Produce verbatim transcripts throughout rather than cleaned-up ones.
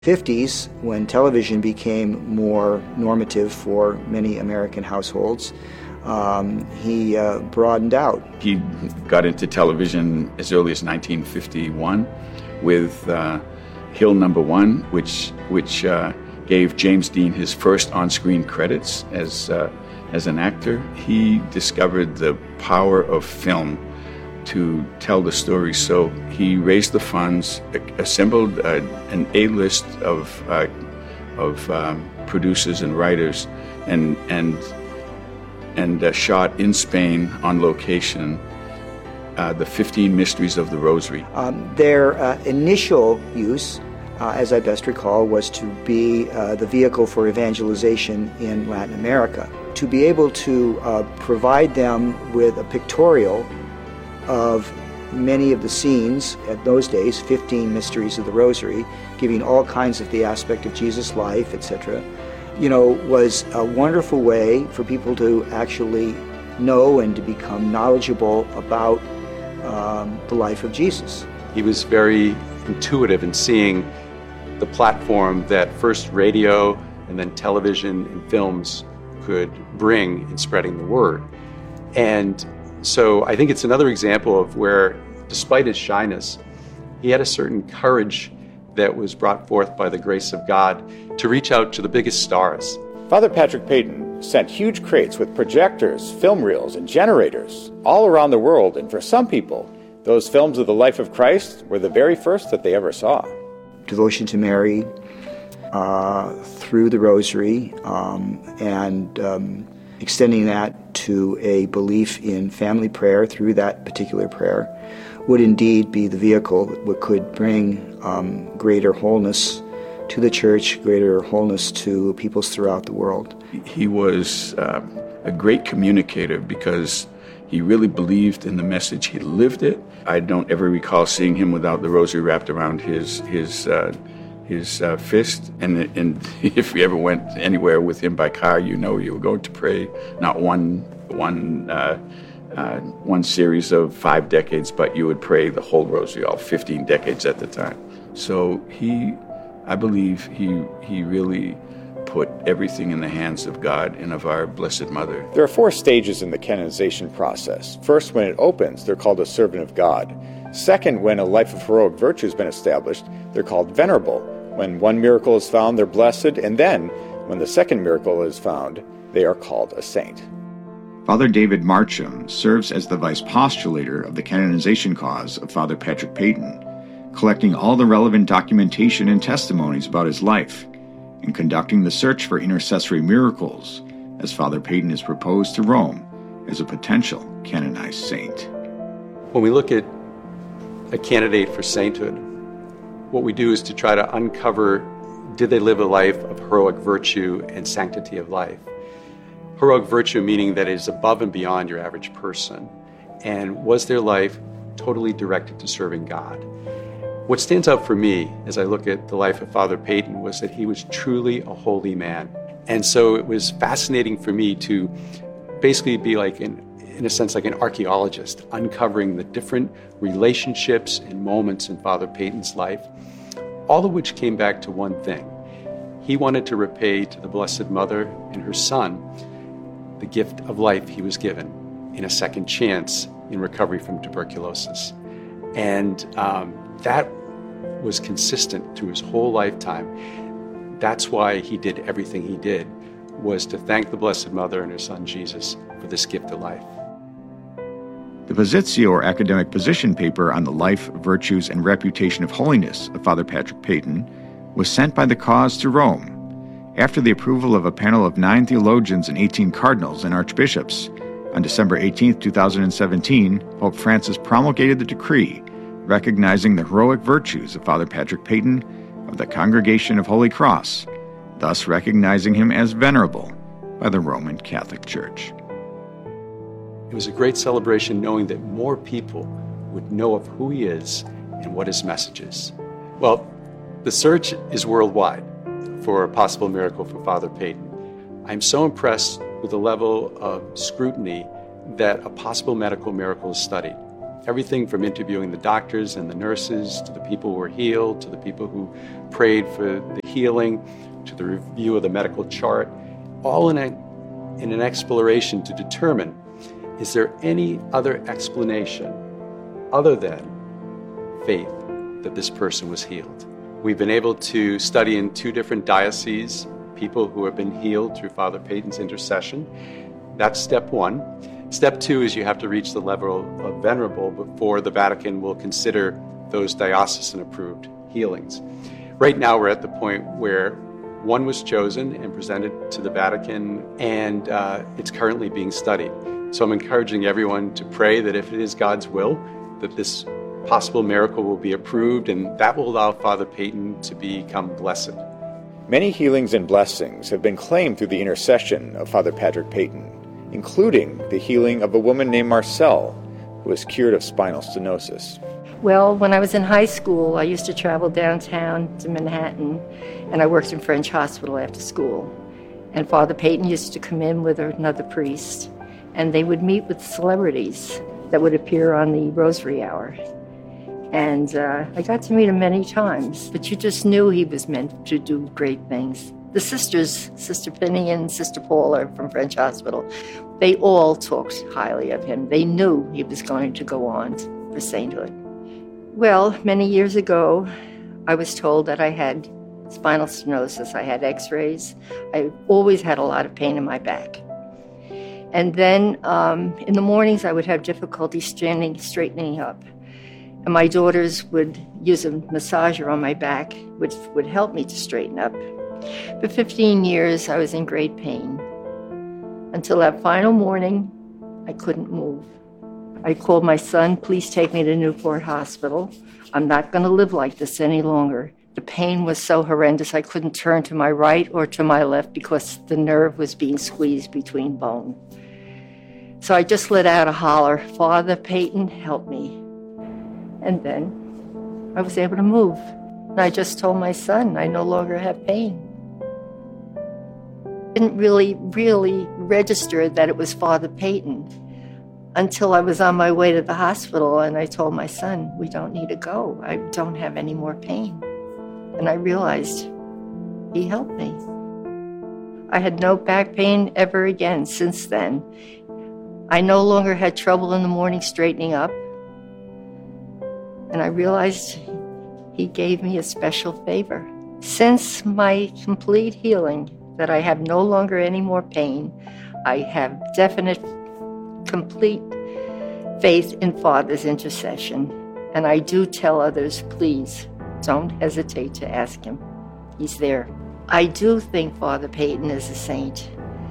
fifties, when television became more normative for many American households, um, he uh, broadened out. He got into television as early as nineteen fifty-one with uh, Hill Number One, which which uh, gave James Dean his first on-screen credits as uh, as an actor. He discovered the power of film to tell the story, so he raised the funds, assembled uh, an A-list of uh, of um, producers and writers, and and and uh, shot in Spain on location uh, the fifteen Mysteries of the Rosary. Um, their uh, initial use, uh, as I best recall, was to be uh, the vehicle for evangelization in Latin America. To be able to uh, provide them with a pictorial of many of the scenes at those days, fifteen Mysteries of the Rosary, giving all kinds of the aspect of Jesus' life, et cetera, you know, was a wonderful way for people to actually know and to become knowledgeable about um, the life of Jesus. He was very intuitive in seeing the platform that first radio and then television and films could bring in spreading the word. And so I think it's another example of where, despite his shyness, he had a certain courage that was brought forth by the grace of God to reach out to the biggest stars. Father Patrick Peyton sent huge crates with projectors, film reels, and generators all around the world, and for some people, those films of the life of Christ were the very first that they ever saw. Devotion to Mary, uh, through the Rosary, um, and um, extending that to a belief in family prayer through that particular prayer would indeed be the vehicle that could bring um, greater wholeness to the church, greater wholeness to peoples throughout the world. He was uh, a great communicator because he really believed in the message. He lived it. I don't ever recall seeing him without the rosary wrapped around his his uh, his uh, fist. And and if you ever went anywhere with him by car, you know you were going to pray not one one uh, uh, one series of five decades, but you would pray the whole rosary, all fifteen decades at the time. So he, I believe he he really put everything in the hands of God and of our Blessed Mother. There are four stages in the canonization process. First, when it opens, they're called a servant of God. Second, when a life of heroic virtue has been established, they're called venerable. When one miracle is found, they're blessed. And then, when the second miracle is found, they are called a saint. Father David Marcham serves as the vice postulator of the canonization cause of Father Patrick Peyton, collecting all the relevant documentation and testimonies about his life, and conducting the search for intercessory miracles as Father Peyton is proposed to Rome as a potential canonized saint. When we look at a candidate for sainthood, what we do is to try to uncover, did they live a life of heroic virtue and sanctity of life? Heroic virtue meaning that it is above and beyond your average person. And was their life totally directed to serving God? What stands out for me as I look at the life of Father Peyton was that he was truly a holy man. And so it was fascinating for me to basically be like, in, in a sense, like an archaeologist, uncovering the different relationships and moments in Father Peyton's life, all of which came back to one thing. He wanted to repay to the Blessed Mother and her son the gift of life he was given in a second chance in recovery from tuberculosis. And um, that was consistent through his whole lifetime. That's why he did everything he did, was to thank the Blessed Mother and her son Jesus for this gift of life. The Positio, or academic position paper on the life, virtues, and reputation of holiness of Father Patrick Peyton, was sent by the cause to Rome after the approval of a panel of nine theologians and eighteen cardinals and archbishops. On December eighteenth, two thousand seventeen, Pope Francis promulgated the decree recognizing the heroic virtues of Father Patrick Peyton of the Congregation of Holy Cross, thus recognizing him as venerable by the Roman Catholic Church. It was a great celebration knowing that more people would know of who he is and what his message is. Well, the search is worldwide for a possible miracle for Father Peyton. I'm so impressed with the level of scrutiny that a possible medical miracle is studied. Everything from interviewing the doctors and the nurses, to the people who were healed, to the people who prayed for the healing, to the review of the medical chart, all in, a, in an exploration to determine, is there any other explanation other than faith that this person was healed? We've been able to study in two different dioceses people who have been healed through Father Peyton's intercession. That's step one. Step two is you have to reach the level of venerable before the Vatican will consider those diocesan-approved healings. Right now we're at the point where one was chosen and presented to the Vatican, and uh, it's currently being studied. So I'm encouraging everyone to pray that if it is God's will, that this possible miracle will be approved, and that will allow Father Peyton to become blessed. Many healings and blessings have been claimed through the intercession of Father Patrick Peyton, including the healing of a woman named Marcelle, who was cured of spinal stenosis. Well, when I was in high school, I used to travel downtown to Manhattan, and I worked in French Hospital after school. And Father Peyton used to come in with another priest, and they would meet with celebrities that would appear on the Rosary Hour. And uh, I got to meet him many times, but you just knew he was meant to do great things. The sisters, Sister Penny and Sister Paula from French Hospital, they all talked highly of him. They knew he was going to go on for sainthood. Well, many years ago, I was told that I had spinal stenosis. I had x-rays. I always had a lot of pain in my back. And then um, in the mornings, I would have difficulty standing, straightening up. And my daughters would use a massager on my back, which would help me to straighten up. For fifteen years, I was in great pain. Until that final morning, I couldn't move. I called my son, please take me to Newport Hospital. I'm not going to live like this any longer. The pain was so horrendous, I couldn't turn to my right or to my left because the nerve was being squeezed between bone. So I just let out a holler, Father Peyton, help me. And then I was able to move. And I just told my son I no longer have pain. I didn't really, really register that it was Father Peyton until I was on my way to the hospital and I told my son, we don't need to go. I don't have any more pain. And I realized he helped me. I had no back pain ever again since then. I no longer had trouble in the morning straightening up. And I realized he gave me a special favor. Since my complete healing, that I have no longer any more pain, I have definite, complete faith in Father's intercession. And I do tell others, please, don't hesitate to ask him. He's there. I do think Father Peyton is a saint.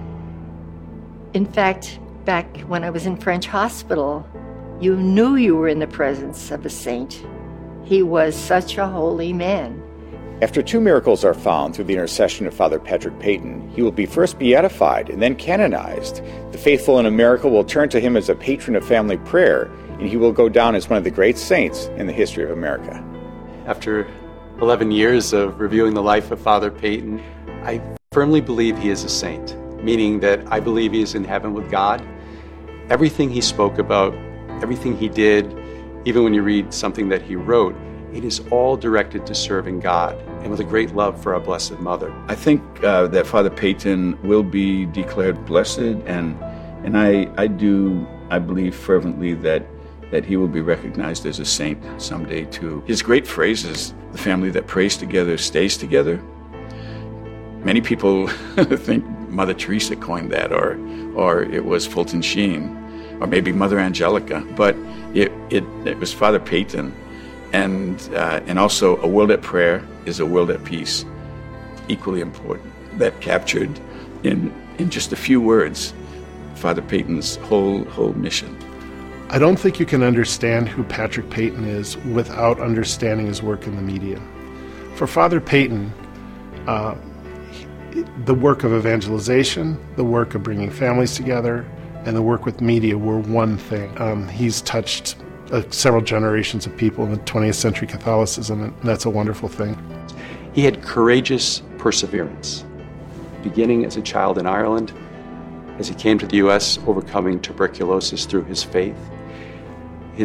In fact, back when I was in French Hospital, you knew you were in the presence of a saint. He was such a holy man. After two miracles are found through the intercession of Father Patrick Peyton, he will be first beatified and then canonized. The faithful in America will turn to him as a patron of family prayer, and he will go down as one of the great saints in the history of America. After eleven years of reviewing the life of Father Peyton, I firmly believe he is a saint, meaning that I believe he is in heaven with God. Everything he spoke about, everything he did, even when you read something that he wrote, it is all directed to serving God and with a great love for our Blessed Mother. I think uh, that Father Peyton will be declared blessed, and and I I do I believe fervently that that he will be recognized as a saint someday too. His great phrases, the family that prays together stays together. Many people think Mother Teresa coined that, or or it was Fulton Sheen, or maybe Mother Angelica, but it it, it was Father Peyton. And uh, and also, a world at prayer is a world at peace, equally important. That captured in in just a few words Father Peyton's whole whole mission. I don't think you can understand who Patrick Peyton is without understanding his work in the media. For Father Peyton, uh, he, the work of evangelization, the work of bringing families together, and the work with media were one thing. Um, he's touched Uh, several generations of people in the twentieth century Catholicism, and that's a wonderful thing. He had courageous perseverance, beginning as a child in Ireland, as he came to the U S overcoming tuberculosis through his faith. His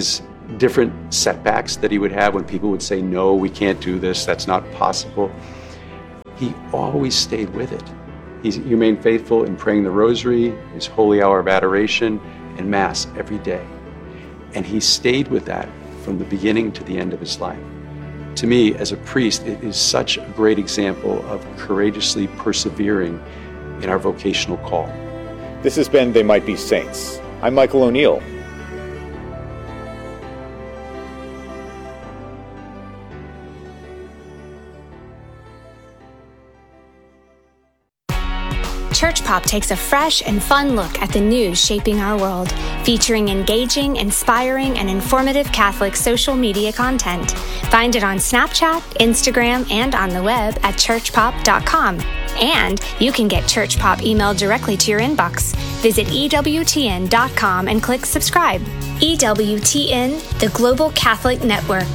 different setbacks that he would have when people would say, no, we can't do this, that's not possible. He always stayed with it. He remained faithful in praying the rosary, his holy hour of adoration, and Mass every day. And he stayed with that from the beginning to the end of his life. To me, as a priest, it is such a great example of courageously persevering in our vocational call. This has been They Might Be Saints. I'm Michael O'Neill. Church Pop takes a fresh and fun look at the news shaping our world, featuring engaging, inspiring, and informative Catholic social media content. Find it on Snapchat, Instagram, and on the web at church pop dot com. And you can get Church Pop emailed directly to your inbox. Visit E W T N dot com and click subscribe. E W T N, the Global Catholic Network.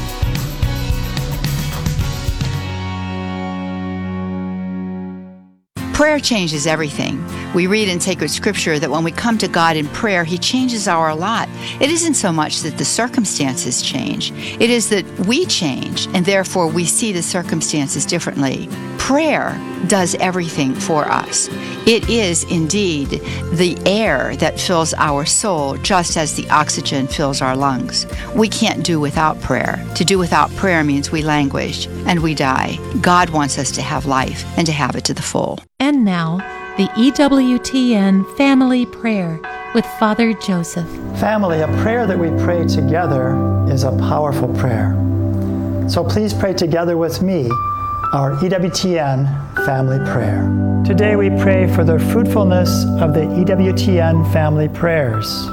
Prayer changes everything. We read in sacred scripture that when we come to God in prayer, He changes our lot. It isn't so much that the circumstances change. It is that we change, and therefore we see the circumstances differently. Prayer does everything for us. It is indeed the air that fills our soul, just as the oxygen fills our lungs. We can't do without prayer. To do without prayer means we languish and we die. God wants us to have life and to have it to the full. And now, the E W T N Family Prayer with Father Joseph. Family, a prayer that we pray together is a powerful prayer. So please pray together with me our E W T N Family Prayer. Today we pray for the fruitfulness of the E W T N Family Prayers.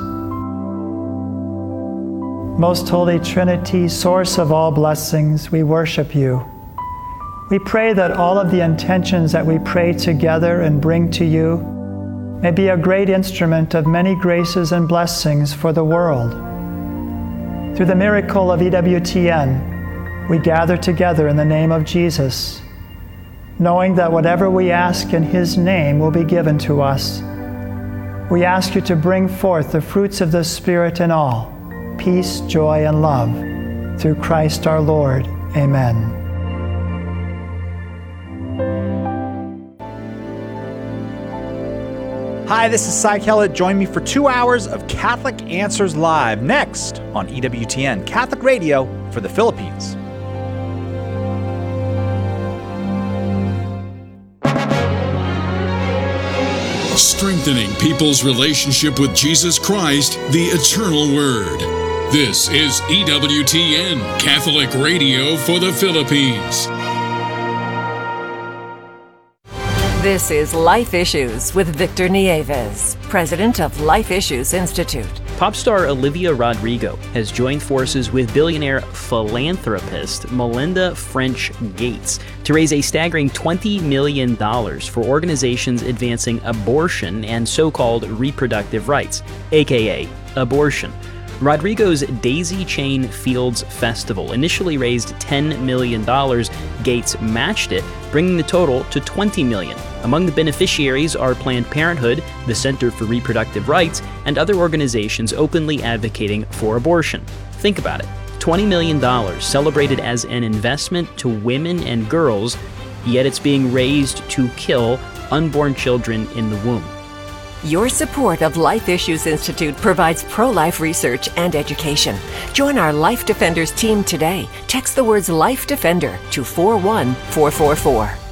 Most Holy Trinity, source of all blessings, we worship you. We pray that all of the intentions that we pray together and bring to you may be a great instrument of many graces and blessings for the world. Through the miracle of E W T N, we gather together in the name of Jesus, knowing that whatever we ask in His name will be given to us. We ask you to bring forth the fruits of the Spirit in all, peace, joy, and love, through Christ our Lord. Amen. Hi, this is Cy Kellett. Join me for two hours of Catholic Answers Live next on E W T N Catholic Radio for the Philippines. Strengthening people's relationship with Jesus Christ, the Eternal Word. This is E W T N Catholic Radio for the Philippines. This is Life Issues with Victor Nieves, president of Life Issues Institute. Pop star Olivia Rodrigo has joined forces with billionaire philanthropist Melinda French Gates to raise a staggering twenty million dollars for organizations advancing abortion and so-called reproductive rights, aka abortion. Rodrigo's Daisy Chain Fields Festival initially raised ten million dollars. Gates matched it, bringing the total to twenty million dollars. Among the beneficiaries are Planned Parenthood, the Center for Reproductive Rights, and other organizations openly advocating for abortion. Think about it. twenty million dollars celebrated as an investment to women and girls, yet it's being raised to kill unborn children in the womb. Your support of Life Issues Institute provides pro-life research and education. Join our Life Defenders team today. Text the words Life Defender to four one four four four.